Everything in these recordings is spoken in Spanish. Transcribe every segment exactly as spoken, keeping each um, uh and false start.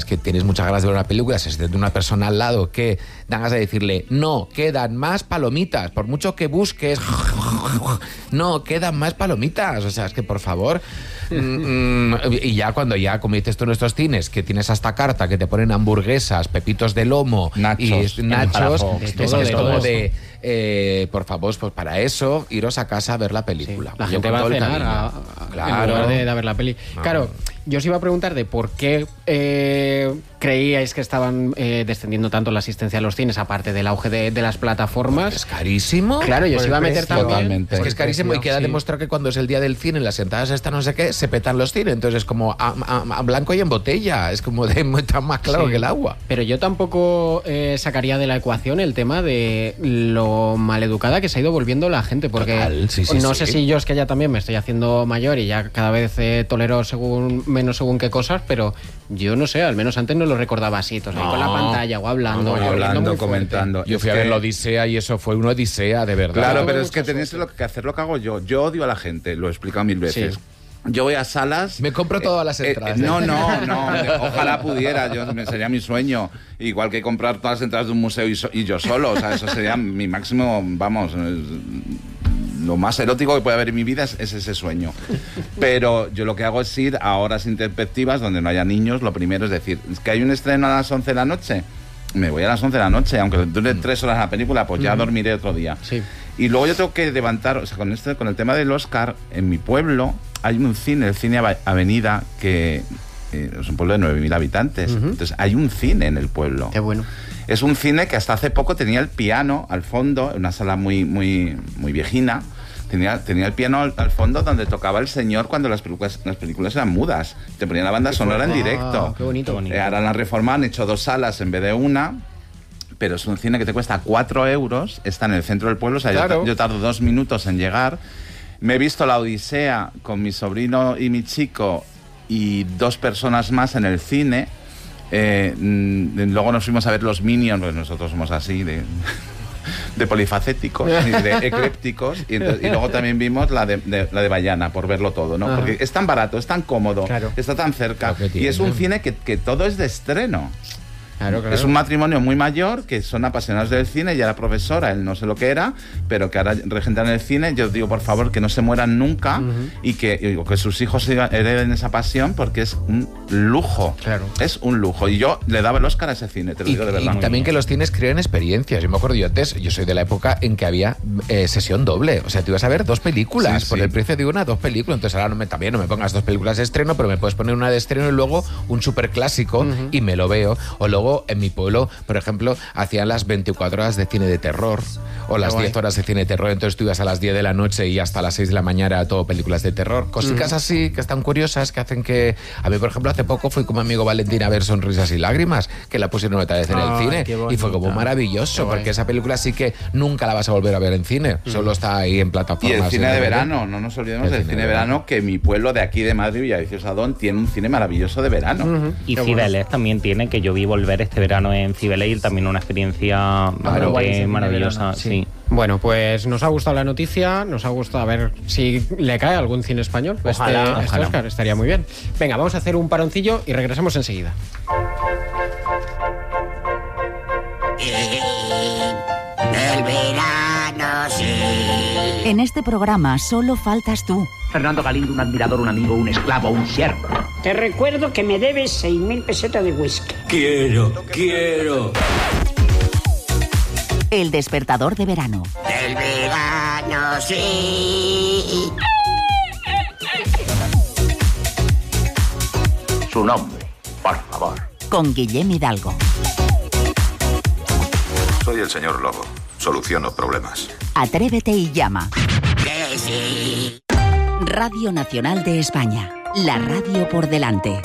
que tienes muchas ganas de ver una película, se siente una persona al lado que dan ganas de decirle, no, quedan más palomitas, por mucho que busques, no, quedan más palomitas, o sea, es que por favor... Mm, y ya cuando ya, como dices tú en nuestros cines, que tienes hasta carta que te ponen hamburguesas, pepitos de lomo, nachos, y nachos, de es, todo, es de como todo. de eh, por favor, pues para eso iros a casa a ver la película. Sí, la Yo gente con va a todo el cenar cariño. a, a, Claro. en lugar de, de ver la peli. Ah. Claro, yo os iba a preguntar de por qué eh, creíais que estaban eh, descendiendo tanto la asistencia a los cines, aparte del auge de, de las plataformas. Es carísimo. Claro, yo Por os el iba a meter precio. también. Totalmente. Es que es carísimo y queda Sí. demostrado que cuando es el día del cine, las entradas estas no sé qué, se petan los cines. Entonces es como a, a- a blanco y en botella. Es como de tan más claro Sí. que el agua. Pero yo tampoco eh, sacaría de la ecuación el tema de lo maleducada que se ha ido volviendo la gente, porque Total, sí, sí, no sí. sé si yo es que ya también me estoy haciendo mayor y ya cada vez eh, tolero según menos según qué cosas, pero yo no sé, al menos antes no lo recordaba así, todos ahí No. con la pantalla o hablando, No, o no, corriendo hablando, muy fuerte. comentando. Yo Es fui a que- ver la Odisea y eso fue una odisea, de verdad. Claro, Tuve pero es mucha que tenéis suerte. lo que hacer lo que hago yo. Yo odio a la gente, lo he explicado mil veces. Sí. Yo voy a salas... Me compro todas las eh, entradas. eh, no, no, no. Ojalá pudiera. Yo, sería mi sueño. Igual que comprar todas las entradas de un museo y, so- y yo solo. O sea, eso sería mi máximo, vamos... es- lo más erótico que puede haber en mi vida es, es ese sueño. Pero yo lo que hago es ir a horas intempestivas donde no haya niños. Lo primero es decir, ¿es que hay un estreno a las once de la noche? Me voy a las once de la noche. Aunque dure tres horas la película, pues ya dormiré otro día. Sí. Y luego yo tengo que levantar, o sea, con, este, con el tema del Oscar, en mi pueblo hay un cine, el Cine Ava- Avenida, que eh, es un pueblo de nueve mil habitantes. Ujú. Entonces hay un cine en el pueblo. Qué bueno. Es un cine que hasta hace poco tenía el piano al fondo, en una sala muy, muy, muy viejina. Tenía, tenía el piano al, al fondo donde tocaba el señor cuando las películas, las películas eran mudas. Te ponían la banda sonora en directo. Ah, qué bonito. Eh, ahora la reforma, han hecho dos salas en vez de una. Pero es un cine que te cuesta cuatro euros, está en el centro del pueblo, o sea, yo Claro. ta- yo, tardo dos minutos en llegar. Me he visto La Odisea con mi sobrino y mi chico y dos personas más en el cine. Eh, mm, luego nos fuimos a ver los Minions, pues nosotros somos así, de, de polifacéticos y de eclépticos. Y, entonces- y luego también vimos la de, de- la de Bayana, por verlo todo, ¿no? Ajá. Porque es tan barato, es tan cómodo, Claro. está tan cerca. Lo que Y es tiene. un cine que, que todo es de estreno. Claro, claro. Es un matrimonio muy mayor que son apasionados del cine. Ella era profesora, él no sé lo que era, pero que ahora regentan el cine. Yo digo, por favor, que no se mueran nunca y que, y digo, que sus hijos sigan- hereden esa pasión porque es un lujo. Claro. Es un lujo. Y yo le daba el Oscar a ese cine, te lo Y, digo de y verdad. también que los cines crean experiencias. Yo me acuerdo, yo antes, yo soy de la época en que había eh, sesión doble. O sea, te ibas a ver dos películas Sí, por sí. el precio de una, dos películas. Entonces ahora no me, también no me pongas dos películas de estreno, pero me puedes poner una de estreno y luego un super clásico y me lo veo. O luego en mi pueblo, por ejemplo, hacían las veinticuatro horas de cine de terror o las guay. diez horas de cine de terror. Entonces tú ibas a las diez de la noche y hasta las seis de la mañana todo películas de terror. Cositas así que están curiosas, que hacen que... A mí, por ejemplo, hace poco fui con mi amigo Valentín a ver Sonrisas y Lágrimas, que la pusieron otra vez en el Ay, cine. qué Y fue como bonita. maravilloso, Qué guay. porque esa película sí que nunca la vas a volver a ver en cine. Solo está ahí en Y plataformas. el cine en de D V D. verano, no nos olvidemos El del cine cine de de verano, verano. que mi pueblo de aquí de Madrid, Villaviciosa Sadón, tiene un cine maravilloso de verano. Ujú. Y Qué Cibeles también tiene, que yo vi volver este verano en Cibeles y también una experiencia bastante guay ese cine de maravillosa. verano, Sí. sí. Bueno, pues nos ha gustado la noticia, nos ha gustado a ver si le cae algún cine español. Pues Ojalá, este, este ojalá. Oscar estaría muy bien. Venga, vamos a hacer un paroncillo y regresamos enseguida. El verano, sí. En este programa solo faltas tú. Fernando Galindo, un admirador, un amigo, un esclavo, un siervo. Te recuerdo que me debes seis mil pesetas de whisky. Quiero, quiero. El despertador de verano. El verano, sí. Su nombre, por favor. Con Guillem Hidalgo. Soy el señor Lobo. Soluciono problemas. Atrévete y llama. Que sí. Radio Nacional de España. La radio por delante.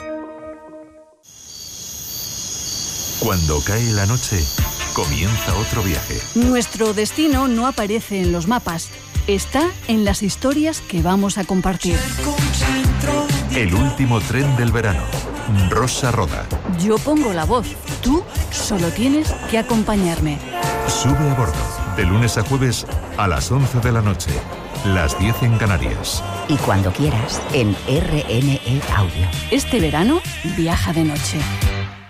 Cuando cae la noche, comienza otro viaje. Nuestro destino no aparece en los mapas. Está en las historias que vamos a compartir. El último tren del verano. Rosa Roda. Yo pongo la voz. Tú solo tienes que acompañarme. Sube a bordo. De lunes a jueves a las once de la noche. Las diez en Canarias. Y cuando quieras, en R N E Audio. Este verano, viaja de noche.